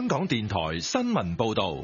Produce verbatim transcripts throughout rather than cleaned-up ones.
港電台新聞報道。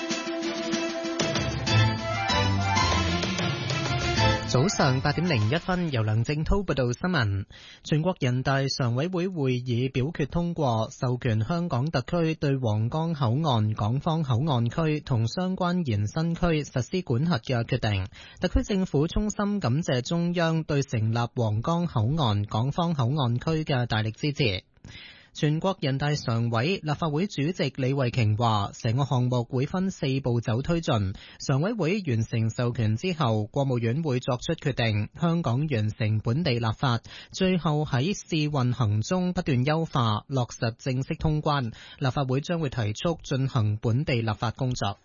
早上八點零一分，由梁正濤報道新聞。全國人大常委會會議表決通過，授權香港特區對皇崗口岸港方口岸區同相關延伸區實施管轄嘅決定。特區政府衷心感謝中央對成立皇崗口岸港方口岸區嘅大力支持。全國人大常委、立法會主席李慧瓊話，成個項目會分四步走推進。常委會完成授權之後，國務院會作出決定，香港完成本地立法，最後喺試運行中不斷優化，落實正式通關。立法會將會提速進行本地立法工作。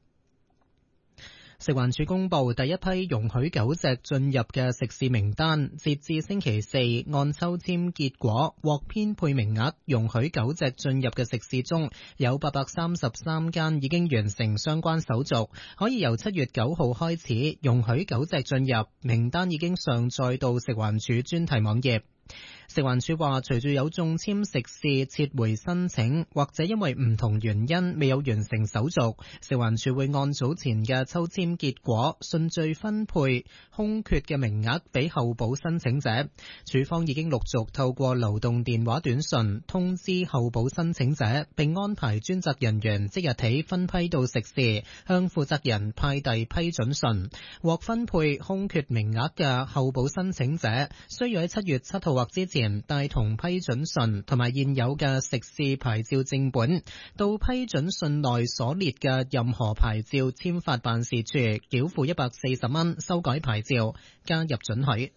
食環署公布第一批容許狗隻進入嘅食肆名單，截至星期四，按抽籤結果獲編配名額容許狗隻進入嘅食肆中，有八百三十三間已經完成相關手續，可以由七月九號開始容許狗隻進入。名單已經上載到食環署專題網頁。食環署話，隨住有中籤食肆撤回申請，或者因為唔同原因未有完成手續，食環署會按早前嘅抽籤結果順序分配空缺嘅名額俾候補申請者。署方已經陸續透過流動電話短信通知候補申請者，並安排專責人員即日起分批到食肆向負責人派遞批准信。獲分配空缺名額嘅候補申請者需要喺七月七號或之前帶同批准信同埋現有嘅食肆牌照正本，到批准信內所列嘅任何牌照簽發辦事處繳付一百四十蚊修改牌照，加入准許。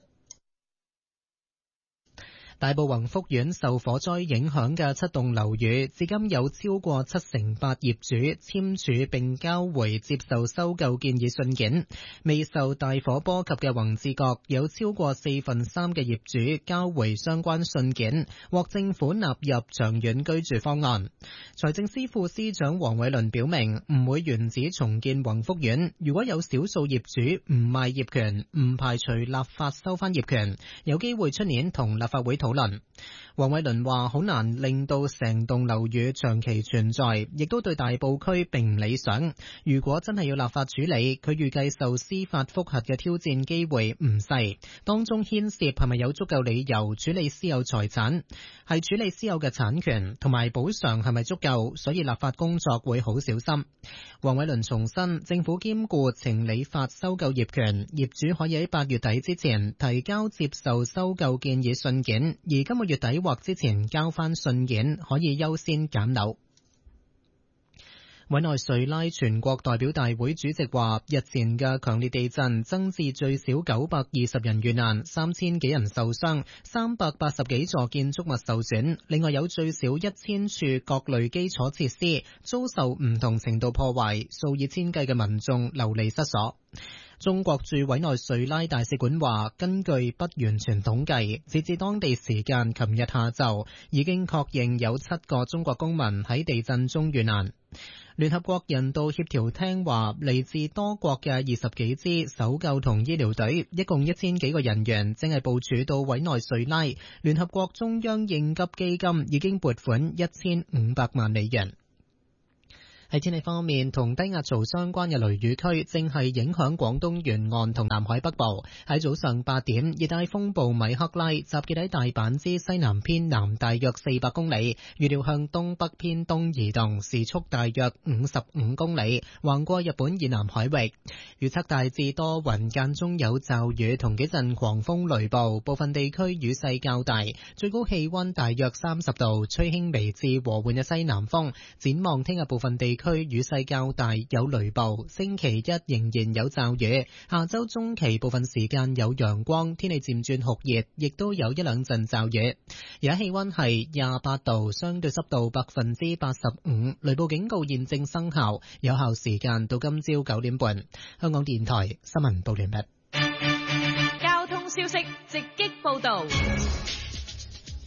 大埔宏福苑受火災影響嘅七棟樓宇，至今有超過七成八業主簽署並交回接受收購建議信件。未受大火波及嘅宏志閣有超過四分三嘅業主交回相關信件，獲政府納入長遠居住方案。財政司副司長黃偉綸表明，唔會原址重建宏福苑。如果有少數業主唔賣業權，唔排除立法收翻業權，有機會出年同立法會討論。黃偉綸話，好難令到成棟樓宇長期存在，亦都對大埔區並唔理想。如果真係要立法處理，佢預計受司法覆核嘅挑戰機會唔細，當中牽涉係咪有足夠理由處理私有財產，係處理私有嘅產權同埋補償係咪足夠，所以立法工作會好小心。黃偉綸重申，政府兼顧情理法收購業權，業主可以喺八月底之前提交接受收購建議信件，而今個月底或之前交翻信件，可以優先揀樓。委內瑞拉全國代表大會主席話，日前嘅強烈地震增至最少九百二十人遇難，三千幾人受傷，三百八十幾座建築物受損，另外有最少一千處各類基礎設施遭受唔同程度破壞，數以千計嘅民眾流離失所。中國駐委內瑞拉大使館話，根據不完全統計，截至當地時間琴日下晝，已經確認有七個中國公民喺地震中遇難。聯合國人道協調廳話，嚟自多國嘅二十幾支搜救同醫療隊，一共一千幾個人員，正係部署到委內瑞拉。聯合國中央應急基金已經撥款一千五百萬美元。喺天氣方面，同低壓槽相關嘅雷雨區正係影響廣東沿岸同南海北部。喺早上八點，熱帶風暴米克拉集結喺大阪之西南偏南大約四百公里，預料向東北偏東移動，時速大約五十五公里，橫過日本以南海域。預測大致多雲，間中有驟雨同幾陣狂風雷暴，部分地區雨勢較大，最高氣溫大約三十度，吹輕微至和緩嘅西南風。展望聽日部分地區雨勢較大，有雷暴。星期一仍然有驟雨，下周中期部分時間有陽光，天氣漸轉酷熱，亦都有一兩陣驟雨。而家氣溫係廿八度，相對濕度百分之八十五，雷暴警告現正生效，有效時間到今朝九點半。香港電台新聞報完畢。 交通消息直擊報道。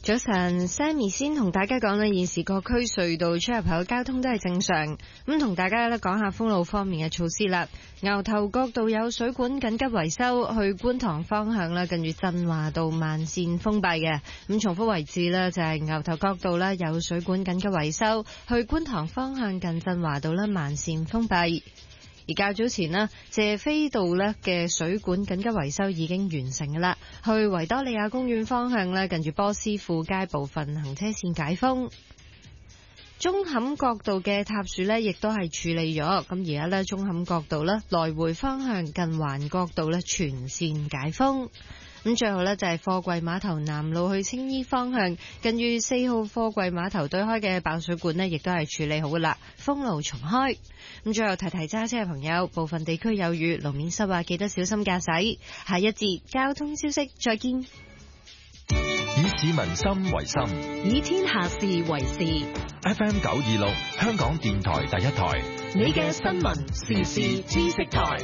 早晨 ，Sammy 先同大家講咧，現時各區隧道出入口交通都係正常。咁同大家咧講下封路方面嘅措施啦。牛頭角道有水管緊急維修，去觀塘方向啦，近住振華道慢線封閉嘅。咁重複位置咧就係牛頭角道啦，有水管緊急維修，去觀塘方向近振華道啦，慢線封閉。而較早前呢，謝斐道呢嘅水管緊急維修已經完成㗎啦，去維多利亞公園方向呢，近住波斯富街部分行車線解封。舂坎角道嘅塌樹呢，亦都係處理咗，咁而家呢，舂坎角道呢來回方向近環角道呢全線解封。咁最後呢，就係貨櫃碼頭南路去青衣方向，近住四號貨櫃碼頭對開嘅爆水管呢，亦都係處理好噶啦，封路重開。咁最後提提揸車嘅朋友，部分地區有雨，路面濕滑，記得小心駕駛。下一節交通消息，再見。 以市民心為心， 以天下事為事。 F M 九二六，香港電台第一台， 你嘅新聞時事知識台。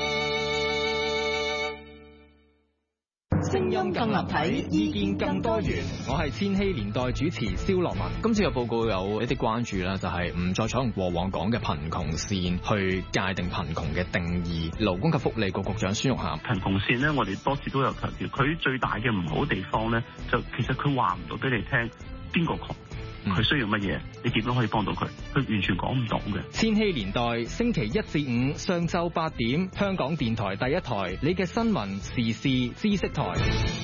聲音更立體，意見更多元。 我係千禧年代主持蕭樂文。今次嘅報告有一啲關注啦，就係唔再採用過往講嘅貧窮線去界定貧窮嘅定義。勞工及福利局局長孫玉菡， 貧窮線咧，我哋多次都有強調，佢最大嘅唔好地方咧，就其實佢話唔到俾你聽邊個窮。佢需要乜嘢？你點樣可以幫到佢？佢完全講唔到嘅。 千禧年代星期一至五上晝八點，香港電台第一台，你嘅新聞時事知識台。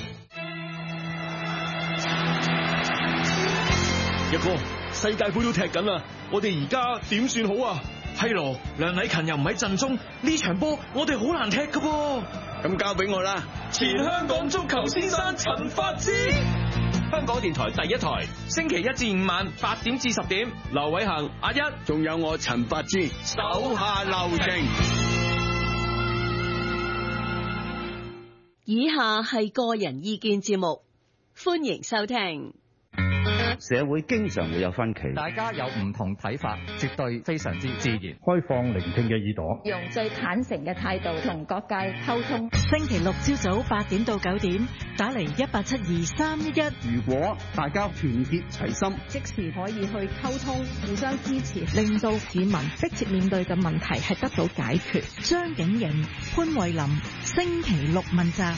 一哥，世界盃都踢緊啦，我哋而家點算好啊？係咯，梁禮勤又唔喺陣中，呢場波我哋好難踢噶噃。咁交俾我啦，前香港足球先生陳發之。香港電台第一台，星期一至五晚八點至十點，劉偉恒、阿一，仲有我陳發之，手下留情。 以下係個人意見節目，歡迎收聽。 社會經常會有分歧， 大家有唔同睇法，絕對非常之自然。 開放聆聽嘅耳朵， 用最坦誠嘅態度同各界溝通。 星期六朝早八點到九點，打嚟一八七二三一一。 如果大家團結齊心， 即時可以去溝通，互相支持， 令到市民迫切面對嘅問題係得到解決。張景瑩、潘慧琳，星期六問責。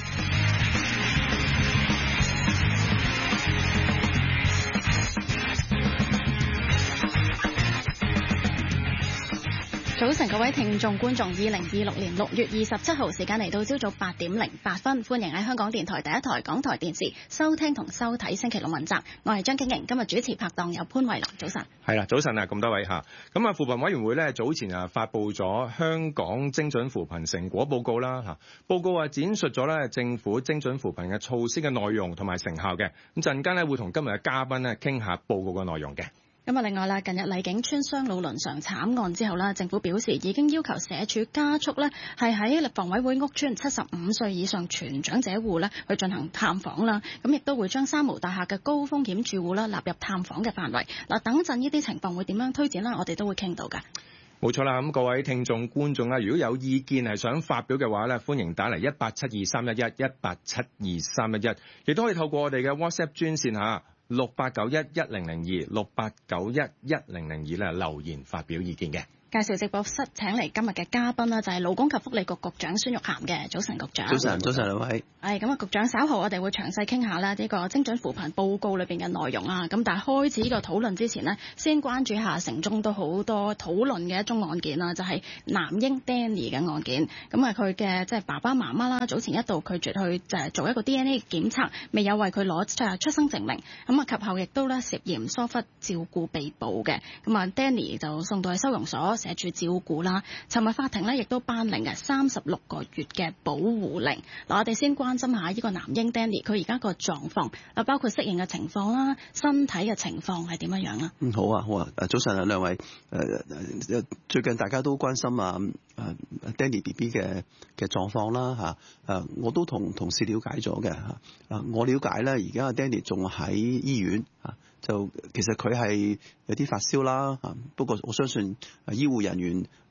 早晨，各位聽眾觀眾，二零二六年六月二十七號時間嚟到朝早八點零八分，歡迎喺香港電台第一台、港台電視收聽同收睇星期六問責。我係張景瑩，今日主持拍檔有潘慧琳。早晨。 係啦，早晨啊，咁多位嚇。咁啊，扶貧委員會咧早前啊發布咗香港精準扶貧成果報告啦嚇。報告啊展述咗咧政府精準扶貧嘅措施嘅內容同埋成效嘅。咁陣間咧會同今日嘅嘉賓咧傾下報告嘅內容嘅。 咁啊，另外啦，近日荔景村雙老倫常慘案之後啦，政府表示已經要求社署加速咧，係喺房委會屋邨七十五歲以上全長者戶咧去進行探訪啦。咁亦都會將三無大廈嘅高風險住戶啦納入探訪嘅範圍。嗱，等陣呢啲情況會點樣推展啦？我哋都會傾到㗎。 冇錯啦，咁各位聽眾觀眾啦，如果有意見係想發表嘅話咧，歡迎打嚟一八七二三一一一八七二三一一，亦都可以透過我哋嘅 WhatsApp 專線嚇。六八九一一零零二六八九一一零零二咧留言發表意見嘅。 介紹直播室請嚟今日嘅嘉賓啦，就係勞工及福利局局長孫玉菡嘅。早晨，局長。 早晨，早晨兩位。 係咁啊，局長稍後我哋會詳細傾下咧呢個精準扶貧報告裏邊嘅內容啊。咁但係開始呢個討論之前呢，先關注下城中都好多討論嘅一宗案件啦，就係男嬰 Danny 嘅案件。咁啊，佢嘅即係爸爸媽媽啦，早前一度拒絕去就係做一個 D N A 檢測，未有為佢攞出出生證明。咁啊，及後亦都咧涉嫌疏忽照顧被捕嘅。咁啊 ，Danny 就送到去收容所。社署照顧啦，尋日法庭咧亦都頒令嘅三十六個月嘅保護令。嗱，我哋先關心下呢個男嬰 Danny，佢而家個狀況，啊包括適應嘅情況啦，身體嘅情況係點樣樣啊？ 嗯，好啊，好啊，早晨啊，兩位，誒、呃、最近大家都關心啊，誒 Danny B B 嘅嘅狀況啦嚇，誒我都同同事了解咗嘅嚇，啊我了解咧，而家阿 Danny 仲喺醫院嚇。就其實佢係有啲發燒啦，不過我相信醫護人員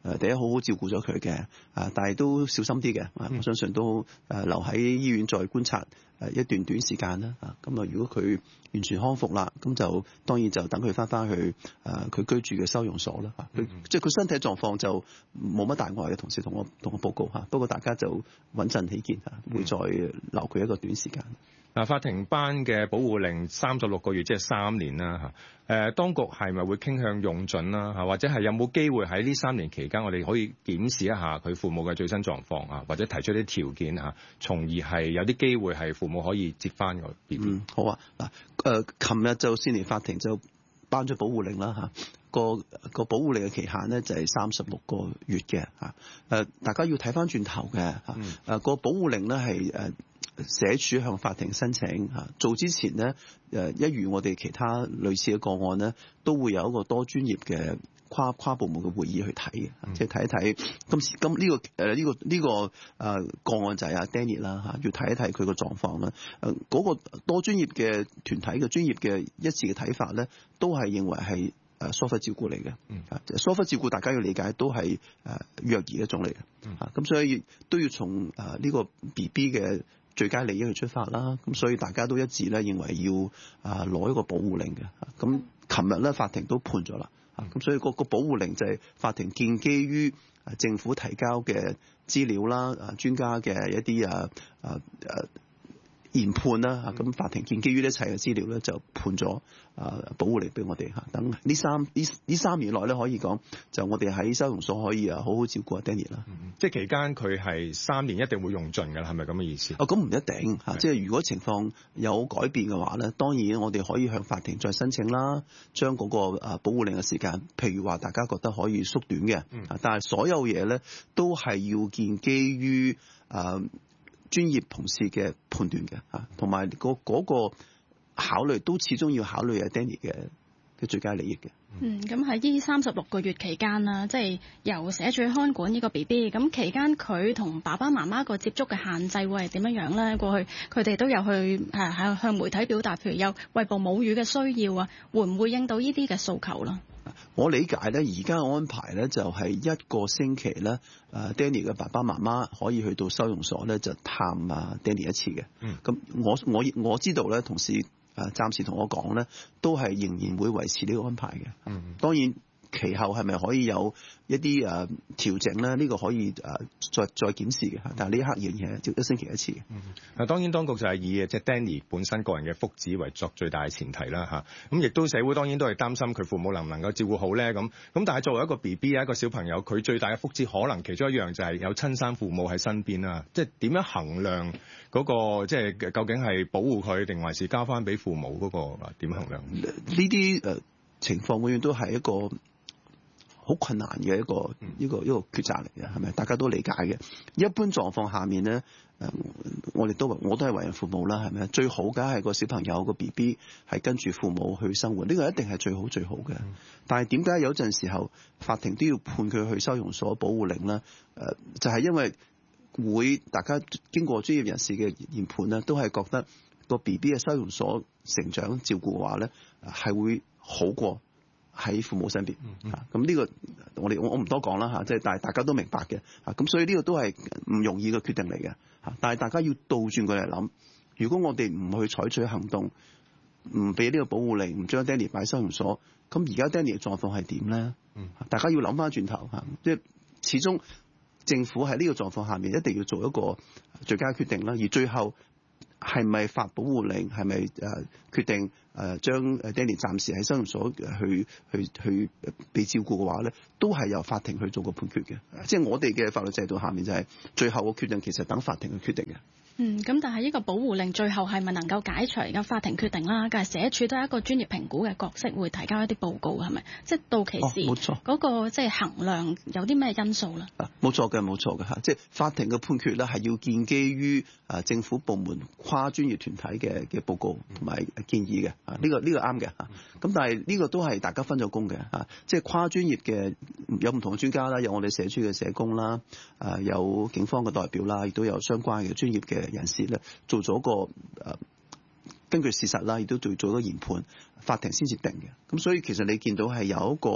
誒第一好好照顧咗佢嘅，啊但係都小心啲嘅，我相信都誒留喺醫院再觀察誒一段短時間啦，啊咁啊如果佢完全康復啦，咁就當然就等佢翻翻去誒佢居住嘅收容所啦，嚇佢即係佢身體狀況就冇乜大礙嘅，同事同我同我報告嚇，不過大家就穩陣起見嚇，會再留佢一個短時間。 嗱，法庭頒嘅保護令三十六個月，即係三年啦嚇。誒，當局係咪會傾向用盡啦嚇？或者係有冇機會喺呢三年期間，我哋可以檢視一下佢父母嘅最新狀況啊，或者提出啲條件嚇，從而係有啲機會係父母可以接翻個 B B。 嗯，好啊。嗱，誒，琴日就悉尼法庭就頒咗保護令啦嚇。個個保護令嘅期限咧就係三十六個月嘅嚇。誒，大家要睇翻轉頭嘅嚇。誒，個保護令咧係誒。社署向法庭申請嚇，做之前呢，誒一如我哋其他類似嘅個案呢，都會有一個多專業嘅跨跨部門嘅會議去睇嘅，嗯、即係睇一睇今次今呢、呢個誒呢、呃呢個呢、呢個誒、呃、個案就係阿 Danny 啦嚇，要睇一睇佢個狀況啦。誒、呃、嗰、嗰個多專業嘅團體嘅專業嘅一致嘅睇法咧，都係認為係誒疏忽照顧嚟嘅。嗯，疏忽照顧大家要理解都係誒虐兒一種嚟嘅。嗯，咁、啊、所以都要從誒呢個 B B 嘅最佳利益去出發啦，咁所以大家都一致咧認為要啊攞一個保護令嘅，咁琴日咧法庭都判咗啦，咁所以個個保護令就係法庭建基於政府提交嘅資料啦，啊專家嘅一啲啊啊啊研判啦，咁法庭建基於一切嘅資料咧就判咗啊保護令俾我哋嚇，等呢三呢呢三年內咧可以講就我哋喺收容所可以啊好好照顧阿 Danny 啦， 即係期間佢係三年一定會用盡㗎啦，係咪咁嘅意思？ 哦，咁唔一定嚇，即係如果情況有改變嘅話咧，當然我哋可以向法庭再申請啦，將嗰個啊保護令嘅時間，譬如話大家覺得可以縮短嘅，嗯、但係所有嘢咧都係要建基於啊。專業同事嘅判斷嘅嚇，同埋嗰嗰個考慮都始終要考慮阿 Danny 嘅嘅最佳利益嘅。 嗯，咁喺呢三十六個月期間啦，即係由社署看管呢個 B B， 咁期間佢同爸爸媽媽個接觸嘅限制會係點樣樣咧？過去佢哋都有去係係向媒體表達，譬如有餵哺母乳嘅需要啊，會唔會應到呢啲嘅訴求啦？ 我理解咧，而家嘅安排咧就係一個星期咧，誒 Danny 嘅爸爸媽媽可以去到收容所咧就探啊 Danny 一次嘅。嗯，咁我我我知道咧，同事誒暫時同我講咧，都係仍然會維持呢個安排嘅。嗯，當然。其後係咪可以有一啲誒調整咧？呢、這個可以誒再再檢視嘅，但係呢一刻仍然係一星期一次嘅。嗯， 嗱當然當局就係以即係 Danny 本身個人嘅福祉為作最大嘅前提啦嚇。咁亦都社會當然都係擔心佢父母能唔能夠照顧好咧咁。咁但係作為一個 B B 啊一個小朋友，佢最大嘅福祉可能其中一樣就係有親生父母喺身邊啦。即係點樣衡量嗰、那個即係究竟係保護佢定還是交翻俾父母嗰、那個點衡量？ 呢啲誒情況永遠都係一個好困難嘅一個一個一個抉擇嚟嘅，係咪？大家都理解嘅。一般狀況下面咧，誒，我哋都我都係為人父母啦，係咪？最好梗係個小朋友個 B B 係跟住父母去生活，呢個一定係最好最好嘅。嗯、但係點解有陣時候法庭都要判佢去收容所保護令咧？誒，就係、是、因為會大家經過專業人士嘅研判咧，都係覺得個 B B 嘅收容所成長照顧嘅話咧，係會好過喺父母身邊，咁呢、嗯嗯這個我哋我我唔多講啦嚇，即係但係大家都明白嘅嚇，咁所以呢個都係唔容易嘅決定嚟嘅嚇，但係大家要倒轉過嚟諗，如果我哋唔去採取行動，唔俾呢個保護令，唔將 Danny 擺收容所，咁而家 Danny 嘅狀況係點咧？嗯、大家要諗翻轉頭嚇，即係始終政府喺呢個狀況下面一定要做一個最佳決定啦，而最後係咪發保護令，係咪誒決定？誒將誒 Danny 暫時喺收容所去去去被照顧嘅話咧，都係由法庭去做個判決嘅。即係我哋嘅法律制度下面就係最後嘅決定，其實等法庭去決定嘅。 嗯，咁但係呢個保護令最後係咪能夠解除？而家法庭決定啦，但係社署都係一個專業評估嘅角色，會提交一啲報告，係咪？即係到期時嗰、哦那個即係衡量有啲咩因素咧？ 啊，冇錯嘅，冇錯嘅嚇。即係法庭嘅判決咧，係要建基於啊政府部門跨專業團體嘅嘅報告同埋建議嘅。啊，呢個呢個啱嘅嚇。咁但係呢個都係大家分咗工嘅嚇。即係跨專業嘅有唔同嘅專家啦，有我哋社署嘅社工啦，啊有警方嘅代表啦，亦都有相關嘅專業嘅人士咧做咗個誒、呃、根據事實啦，亦都做做咗研判，法庭先至定嘅。咁所以其實你見到係有一個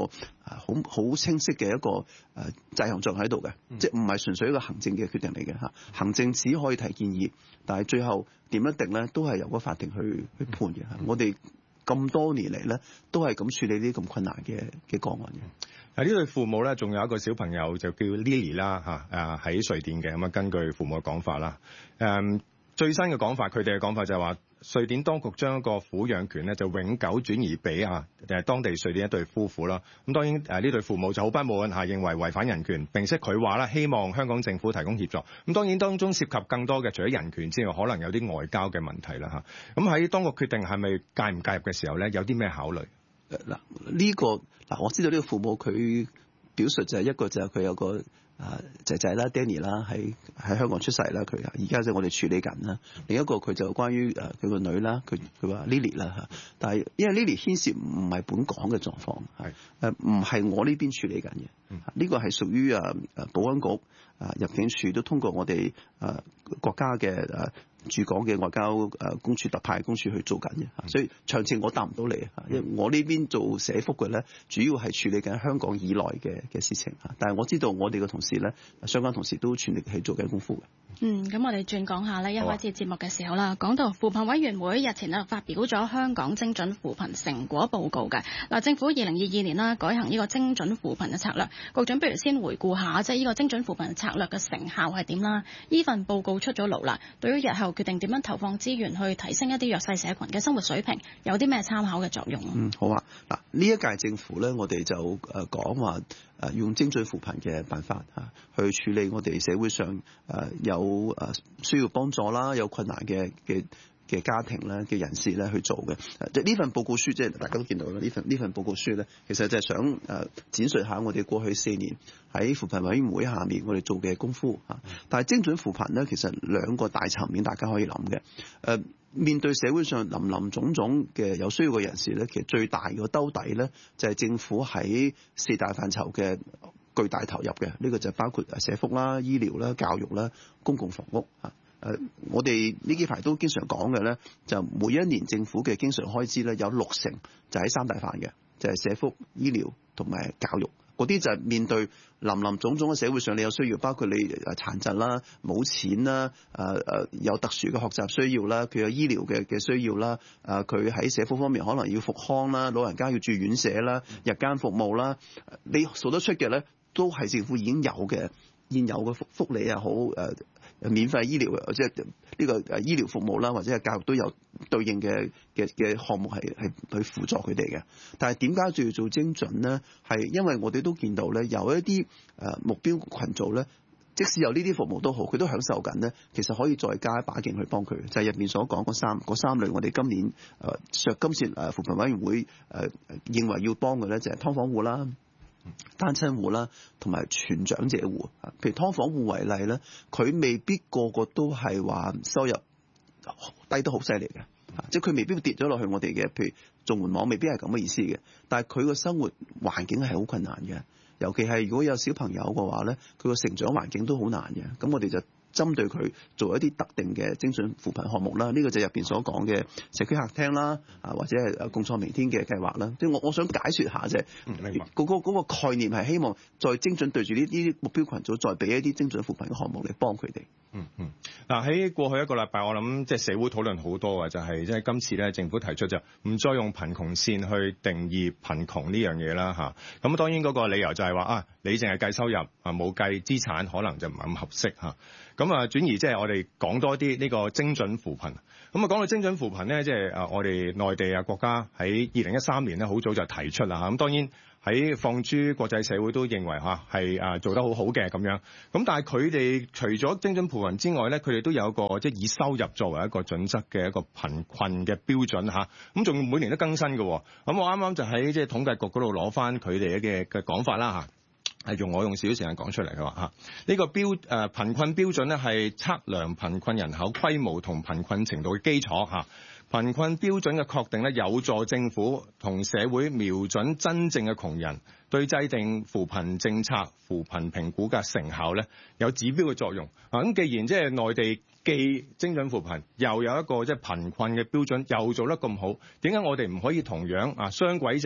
好好清晰嘅一個誒制衡作用喺度嘅，嗯、即係唔係純粹一個行政嘅決定嚟嘅嚇。行政只可以提建議，但係最後點一定咧，都係由個法庭去去判嘅。嗯、我哋咁多年嚟咧，都係咁處理呢啲咁困難嘅嘅個案嘅。 嗱，呢對父母咧，仲有一個小朋友就叫 Lily 啦嚇，誒喺瑞典嘅咁啊。根據父母嘅講法啦，誒最新嘅講法，佢哋嘅講法就係話，瑞典當局將個撫養權咧就永久轉移俾啊誒當地瑞典一對夫婦啦。咁當然誒呢對父母就好不滿嚇，認為違反人權，並且佢話啦，希望香港政府提供協助。咁當然當中涉及更多嘅，除咗人權之外，可能有啲外交嘅問題啦嚇。咁喺當局決定係咪介唔介入嘅時候咧，有啲咩考慮？ 嗱呢個嗱我知道呢個父母佢表述就係一個就係佢有個啊仔仔啦 Danny 啦喺喺香港出世啦，佢而家即係我哋處理緊啦。另一個佢就關於誒佢個女啦，佢佢話 Lily 啦嚇，但係因為 Lily 牽涉唔係本港嘅狀況，係誒唔係我呢邊處理緊嘅，呢、嗯、個係屬於誒誒保安局啊入境處都通過我哋誒國家嘅誒駐港嘅外交誒公署特派公署去做緊嘅，嗯、所以詳情我答唔到你啊，因為我呢邊做社福嘅咧，主要係處理緊香港以內嘅嘅事情嚇，但係我知道我哋嘅同事咧，相關同事都全力去做緊功夫嘅。 嗯，咁我哋轉講下呢，一開始節目嘅時候啦，講到扶貧委員會日前啊發表咗香港精準扶貧成果報告嘅。嗱，政府二零二二年啦改行呢個精準扶貧嘅策略，局長不如先回顧下，即係呢個精準扶貧策略嘅成效係點啦？呢份報告出咗爐啦，對於日後決定點樣投放資源去提升一啲弱勢社群嘅生活水平，有啲咩參考嘅作用？ 嗯，好啊。嗱，呢一屆政府咧，我哋就誒講話誒用精準扶貧嘅辦法嚇去處理我哋社會上誒有誒需要幫助啦，有困難嘅嘅嘅家庭咧嘅人士咧去做嘅。即係呢份報告書，即係大家都見到啦。呢份呢份報告書咧，其實就係想誒展述下我哋過去四年喺扶貧委員會下面我哋做嘅功夫嚇。但係精準扶貧咧，其實兩個大層面大家可以諗嘅。誒面對社會上林林總總嘅有需要嘅人士咧，其實最大嘅兜底咧就係政府喺四大範疇嘅巨大投入嘅。呢個就包括社福啦、醫療啦、教育啦、公共房屋嚇。誒，我哋呢幾排都經常講嘅咧，就每一年政府嘅經常開支咧有六成就喺三大範嘅，就係社福、醫療同埋教育。嗰啲就係面對林林總總嘅社會上你有需要，包括你誒殘疾啦、冇錢啦、誒誒有特殊嘅學習需要啦，佢有醫療嘅嘅需要啦，誒佢喺社福方面可能要復康啦，老人家要住院舍啦、日間服務啦，你數得出嘅咧，都係政府已經有嘅現有嘅福福利又好誒。免費醫療即係呢個誒醫療服務啦，或者係教育都有對應嘅嘅嘅項目係係去輔助佢哋嘅。但係點解仲要做精準咧？係因為我哋都見到咧，有一啲誒目標群組咧，即使有呢啲服務都好，佢都享受緊咧。其實可以再加一把勁去幫佢。就係入面所講嗰三嗰三類，我哋今年誒上今次誒扶貧委員會誒認為要幫嘅咧，就係劏房戶啦、單親戶啦，同埋全長者戶。譬如劏房戶為例咧，佢未必個個都係話收入低得好犀利嘅，即係佢未必會跌咗落去我哋嘅，譬如綜援網未必係咁嘅意思嘅。但係佢個生活環境係好困難嘅，尤其係如果有小朋友嘅話咧，佢個成長環境都好難嘅。咁我哋就針對佢做一啲特定嘅精準扶貧項目啦，呢、這個就係入邊所講嘅社區客廳啦，啊或者係共創明天嘅計劃啦。即係我我想解説下啫，嗰個嗰個概念係希望再精準對住呢啲目標群組，再俾一啲精準扶貧嘅項目嚟幫佢哋。 嗯嗯，嗱喺過去一個禮拜，我諗即係社會討論好多啊，就係即係今次咧政府提出就唔再用貧窮線去定義貧窮呢樣嘢啦嚇。咁當然嗰個理由就係話啊，你淨係計收入啊，冇計資產，可能就唔係咁合適嚇。咁啊轉移即係我哋講多啲呢個精準扶貧。咁啊講到精準扶貧咧，即係啊我哋內地啊國家喺二零一三年咧好早就提出啦嚇。咁當然喺放諸國際社會都認為嚇係啊做得好好嘅咁樣。咁但係佢哋除咗精準扶貧之外咧，佢哋都有一個即係以收入作為一個準則嘅一個貧困嘅標準嚇。咁仲每年都更新嘅。咁我啱啱就喺即係統計局嗰度攞翻佢哋嘅嘅講法啦嚇。係用我用少少時間講出嚟嘅話嚇，呢個標誒貧困標準咧係測量貧困人口規模同貧困程度嘅基礎嚇。貧困標準嘅確定咧，有助政府同社會瞄準真正嘅窮人，對制定扶貧政策、扶貧評估嘅成效咧有指標嘅作用。啊咁，既然即係內地既精準扶貧，又有一個即係貧困嘅標準，又做得咁好，點解我哋唔可以同樣啊雙軌制？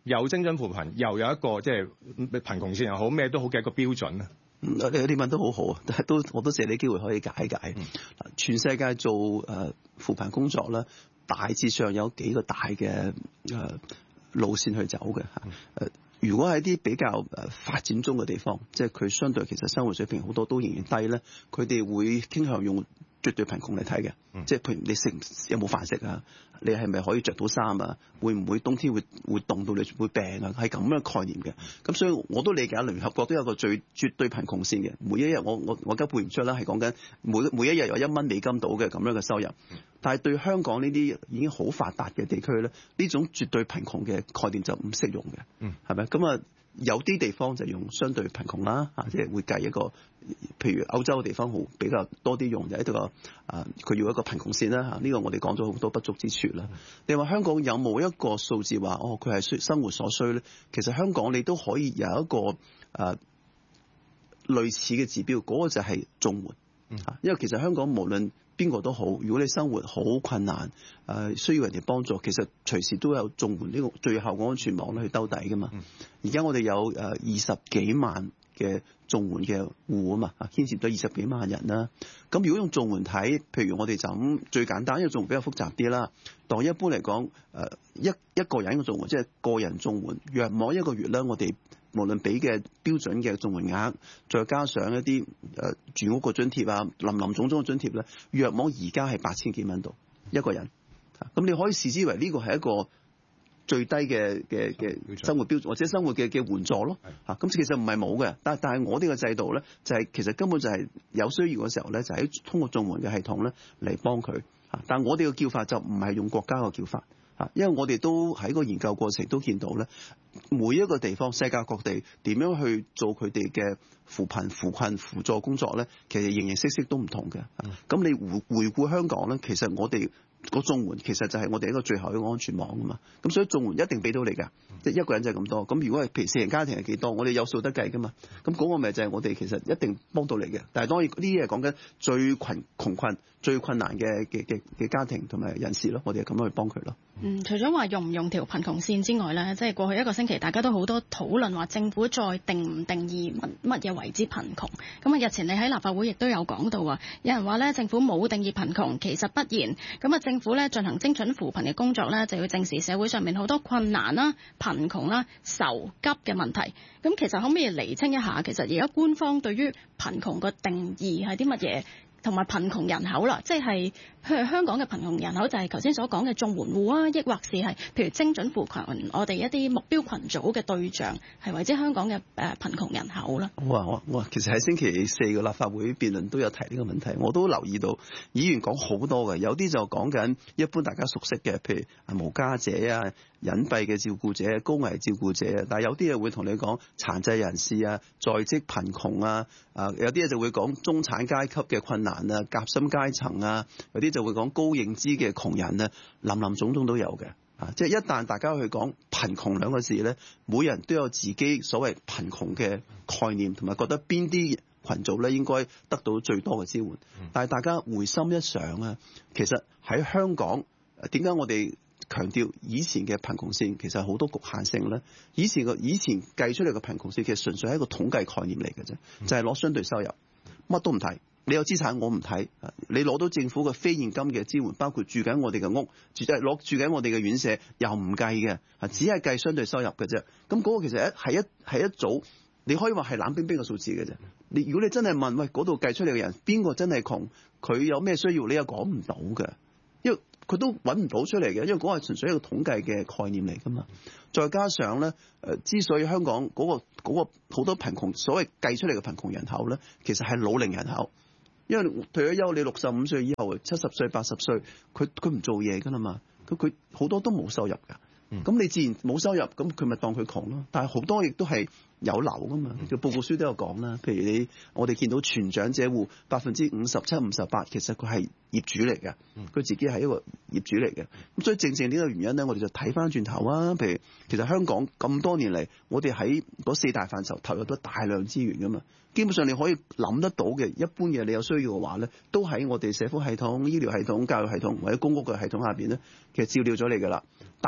有精準扶貧，又有一個即係貧窮線又好，咩都好嘅一個標準啊？ 你你啲問得好好啊，但係都我都借你機會可以解一解。嗯、全世界做誒、呃、扶貧工作咧，大致上有幾個大嘅誒、呃、路線去走嘅嚇。誒、呃，如果喺啲比較誒發展中嘅地方，即係佢相對其實生活水平好多都仍然低咧，佢哋會傾向用絕對貧窮嚟睇嘅。嗯、即係譬如你食有冇飯食啊？你係咪可以着到衫啊？會唔會冬天會會凍到你會病啊？係咁樣概念嘅。咁所以我都理解聯合國都有個最絕對貧窮線嘅。每一日我我我而家背唔出啦，係講緊每每一日有一蚊美金到嘅咁樣嘅收入。但係對香港呢啲已經好發達嘅地區咧，呢種絕對貧窮嘅概念就唔適用嘅。嗯，係咪？咁啊有啲地方就用相對貧窮啦，啊即係會計一個，譬如歐洲嘅地方好比較多啲用就喺度個啊，佢要一個貧窮線啦嚇。呢、這個我哋講咗好多不足之處啦。你話香港有冇一個數字話哦佢係需生活所需咧？其實香港你都可以有一個誒、啊、類似嘅指標，嗰、那個就係綜援嚇。因為其實香港無論邊個都好，如果你生活好困難，誒、呃、需要人哋幫助，其實隨時都有綜援呢個最後嘅安全網咧去兜底噶嘛。而家、嗯、我哋有誒二十幾萬嘅綜援嘅戶啊嘛，牽涉到二十幾萬人啦。咁如果用綜援睇，譬如我哋就咁最簡單，因為綜援比較複雜啲啦。當一般嚟講，誒、呃、一一個人嘅綜援，即係個人綜援，約莫一個月咧，我哋無論俾嘅標準嘅綜援額，再加上一啲誒、呃、住屋個津貼啊，林林總總嘅津貼咧，約莫而家係八千幾蚊度一個人。咁你可以視之為呢個係一個最低嘅嘅嘅生活標準，或者生活嘅嘅援助咯。嚇咁是、啊、其實唔係冇嘅，但但係我哋嘅制度咧，就係、是、其實根本就係有需要嘅時候咧，就喺、是、通過綜援嘅系統咧嚟幫佢。嚇、啊，但我哋嘅叫法就唔係用國家嘅叫法。嚇，因為我哋都喺個研究過程都見到咧，每一個地方世界各地點樣去做佢哋嘅扶貧扶困輔助工作咧，其實形形色色都唔同嘅。咁、嗯、你回回顧香港咧，其實我哋個綜援其實就係我哋一個最後一個安全網啊嘛。咁所以綜援一定俾到你㗎，即係、嗯、一個人就係咁多。咁如果係譬如四人家庭係幾多，我哋有數得計㗎嘛。咁嗰個咪就係我哋其實一定幫到你嘅。但係當然呢啲係講緊最困窮困最困難嘅嘅嘅嘅家庭同埋人士咯，我哋係咁樣去幫佢咯。 嗯，除咗話用唔用條貧窮線之外咧，即係過去一個星期大家都好多討論話政府再定唔定義乜乜嘢為之貧窮。咁啊日前你喺立法會亦都有講到話，有人話咧政府冇定義貧窮，其實不然。咁啊政府咧進行精準扶貧嘅工作咧，就要正視社會上面好多困難啦、貧窮啦、仇急嘅問題。咁其實可唔可以釐清一下，其實而家官方對於貧窮個定義係啲乜嘢？同埋貧窮人口啦，即係譬如香港嘅貧窮人口就係頭先所講嘅綜援戶啊，抑或是係譬如精準扶貧，我哋一啲目標群組嘅對象係為之香港嘅誒貧窮人口啦。 我話我我其實喺星期四嘅立法會辯論都有提呢個問題，我都留意到議員講好多嘅，有啲就講緊一般大家熟悉嘅，譬如無家者啊、隱蔽嘅照顧者、高危照顧者，但係有啲嘢會同你講殘疾人士啊、在職貧窮啊，啊有啲嘢就會講中產階級嘅困難啊、夾心階層啊，有啲就會講高認知嘅窮人啊，林林總總都有嘅。啊，即係一旦大家去講貧窮兩個字咧，每人都有自己所謂貧窮嘅概念，同埋覺得邊啲群組咧應該得到最多嘅支援。但係大家回心一想啊，其實喺香港點解我哋強調以前嘅貧窮線其實好多局限性咧？以前個以前計出嚟嘅貧窮線其實純粹係一個統計概念嚟嘅啫，就係攞相對收入，乜都唔睇。你有資產我唔睇，你攞到政府嘅非現金嘅支援，包括住緊我哋嘅屋，住即係攞住緊我哋嘅院舍，又唔計嘅，只係計相對收入嘅啫。咁嗰個其實一係一係一組，你可以話係冷冰冰嘅數字嘅啫。你如果你真係問喂嗰度計出嚟嘅人邊個真係窮，佢有咩需要，你又講唔到嘅，因為佢都揾唔到出嚟嘅，因為嗰個係純粹一個統計嘅概念嚟噶嘛。再加上咧，誒，之所以香港嗰個嗰個好多貧窮，所謂計出嚟嘅貧窮人口咧，其實係老齡人口。因為退咗休，你六十五歲以後，七十歲、八十歲，佢佢唔做嘢噶啦嘛，佢佢好多都冇收入㗎。咁、嗯、你自然冇收入，咁佢咪當佢窮咯。但係好多亦都係有樓噶嘛，個報告書都有講啦。譬如你我哋見到全長者戶百分之五十七、五十八，其實佢係業主嚟嘅，佢自己係一個業主嚟嘅。咁所以正正呢個原因咧，我哋就睇翻轉頭啊。譬如其實香港咁多年嚟，我哋喺嗰四大範疇投入咗大量資源噶嘛。基本上你可以諗得到嘅一般嘢，你有需要嘅話咧，都喺我哋社福系統、醫療系統、教育系統或者公屋嘅系統下邊咧，其實照料咗你噶啦。但係我哋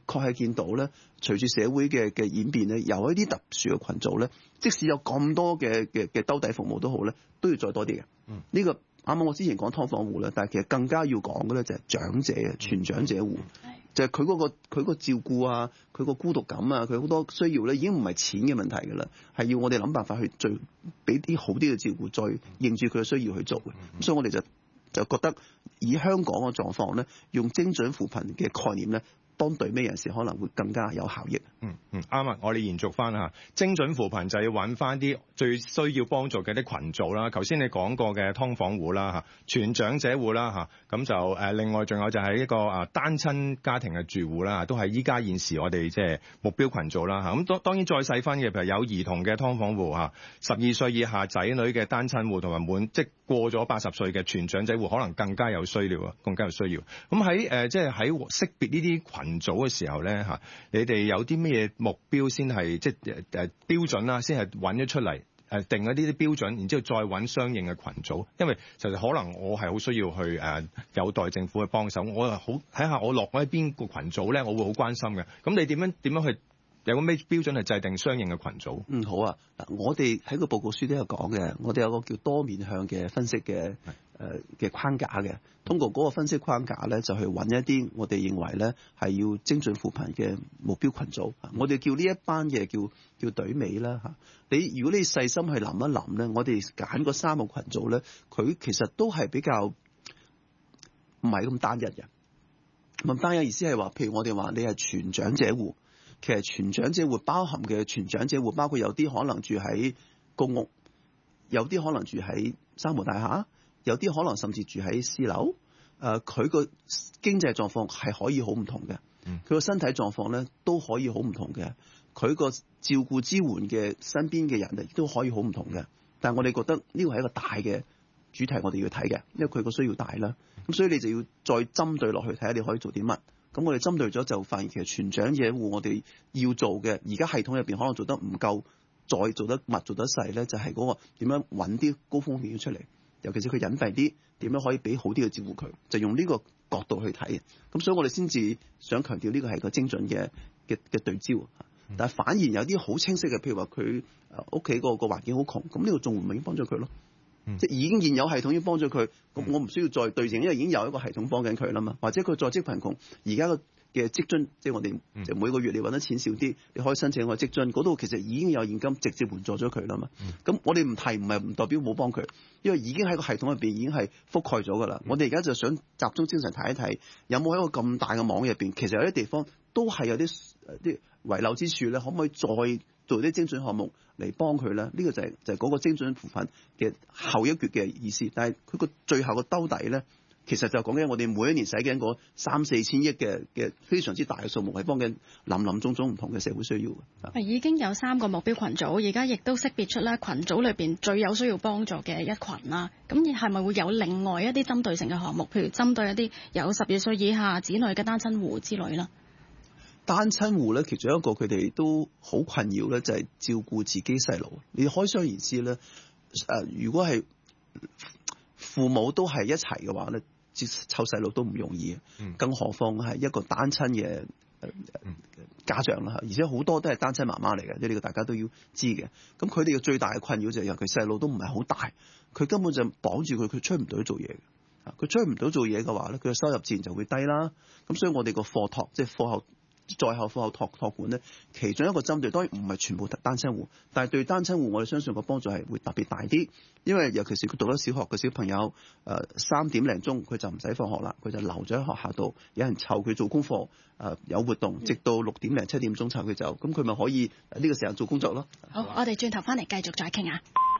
確係見到咧，隨住社會嘅嘅演變咧，有一啲特殊嘅群組咧，即使有咁多嘅嘅嘅兜底服務都好咧，都要再多啲嘅。嗯，呢、這個啱啱我之前講劏房戶咧，但係其實更加要講嘅咧就係長者啊，全長者戶。嗯就係佢嗰個佢個照顧啊，佢個孤獨感啊，佢好多需要咧，已經唔係錢嘅問題㗎啦，係要我哋諗辦法去最俾啲好啲嘅照顧，再認住佢嘅需要去做嘅。咁、嗯、所以我哋就就覺得以香港嘅狀況咧，用精準扶貧嘅概念咧，當對咩人士可能會更加有效益。 嗯嗯，啱啊！我哋延續翻嚇精準扶貧就要揾翻啲最需要幫助嘅啲群組啦。頭先你講過嘅劏房戶啦嚇，全長者戶啦嚇，咁就誒另外仲有就係一個啊單親家庭嘅住戶啦，都係依家現時我哋即係目標群組啦嚇。咁當當然再細分嘅，譬如有兒童嘅劏房戶嚇，十二歲以下仔女嘅單親戶，同埋滿即過咗八十歲嘅全長者戶，可能更加有需要啊，更加有需要。咁喺誒即係喺識別呢啲群組嘅時候咧嚇，你哋有啲咩目標先係即係誒誒標準啦，先係揾咗出嚟誒定咗呢啲標準，然之後再揾相應嘅群組，因為其實可能我係好需要去誒有待政府去幫手，我好睇下我落喺邊個群組咧，我會好關心嘅。咁你點樣點樣去有個咩標準係制定相應嘅群組？嗯，好啊。嗱，我哋喺個報告書都有講嘅，我哋有個叫多面向嘅分析嘅誒嘅框架嘅，通過嗰個分析框架咧，就去揾一啲我哋認為咧係要精準扶貧嘅目標群組。我哋叫呢一班嘅叫叫隊尾啦嚇。你如果你細心去諗一諗咧，我哋揀嗰三個群組咧，佢其實都係比較唔係咁單一嘅。咁單一意思係話，譬如我哋話你係全長者戶。其實全長者戶包含嘅全長者戶，包括有啲可能住喺公屋，有啲可能住喺三無大廈，有啲可能甚至住喺私樓。誒、呃，佢個經濟狀況係可以好唔同嘅，佢個身體狀況咧都可以好唔同嘅，佢個照顧支援嘅身邊嘅人亦都可以好唔同嘅。但係我哋覺得呢個係一個大嘅主題，我哋要睇嘅，因為佢個需要大啦。咁所以你就要再針對落去睇下你可以做啲乜。咁我哋針對咗就發現，其實全長者戶我哋要做嘅，而家系統入邊可能做得唔夠，再做得密做得細咧，就係、是、嗰個點樣揾啲高風險出嚟，尤其是佢隱蔽啲，點樣可以俾好啲嘅照顧佢，就用呢個角度去睇。咁所以我哋先至想強調呢個係個精準嘅嘅嘅對焦。但係反而有啲好清晰嘅，譬如話佢屋企個個環境好窮，咁呢個綜援咪已經幫咗佢咯。嗯、即係已經現有系統已經幫咗佢，咁我唔需要再對應，因為已經有一個系統幫緊佢啦嘛。或者佢在職貧窮，而家個嘅職津，即係我哋就每個月你揾得錢少啲，你可以申請個職津，嗰度其實已經有現金直接援助咗佢啦嘛。咁、嗯、我哋唔提唔係唔代表冇幫佢，因為已經喺個系統入邊已經係覆蓋咗噶啦。我哋而家就想集中精神睇一睇，有冇喺個咁大嘅網入邊，其實有啲地方都係有啲啲遺漏之處咧，可唔可以再做啲精準項目嚟幫佢咧？呢、這個就係、是、就係、是、嗰個精準扶貧嘅後一橛嘅意思。但係佢個最後個兜底咧，其實就講緊我哋每一年使緊嗰三四千億嘅嘅非常之大嘅數目，係幫緊林林種種唔同嘅社會需要嘅。 已經有三個目標群組，而家亦都識別出咧群組裏邊最有需要幫助嘅一群啦。咁係咪會有另外一啲針對性嘅項目，譬如針對一啲有十二歲以下子女嘅單親戶之類啦？ 單親戶咧，其中一個佢哋都好困擾咧，就係、是、照顧自己細路。你可想而知咧，誒、呃，如果係父母都係一齊嘅話咧，湊細路都唔容易，嗯、更何況係一個單親嘅、呃、家長啦，而且好多都係單親媽媽嚟嘅，即係呢個大家都要知嘅。咁佢哋嘅最大嘅困擾就係，尤其細路都唔係好大，佢根本就綁住佢，佢出唔到去做嘢嘅。佢出唔到做嘢嘅話咧，佢嘅收入自然就會低啦。咁所以我哋個課託即係課後。在後課後託託管咧，其中一個針對當然唔係全部單親戶，但係對單親戶我哋相信個幫助係會特別大啲，因為尤其是佢讀咗小學嘅小朋友，誒三點零鐘佢就唔使放學啦，佢就留咗喺學校度，有人湊佢做功課，誒、呃、有活動，直到六點零七點鐘湊佢走，咁佢咪可以呢個時候做工作咯。 好，我哋轉頭翻嚟繼續再傾下。